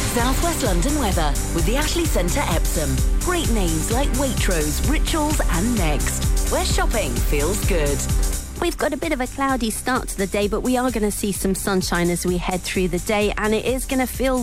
South West London weather with the Ashley Centre Epsom. Great names like Waitrose, Rituals and Next, where shopping feels good. We've got a bit of a cloudy start to the day, but we are going to see some sunshine as we head through the day, and it is going to feel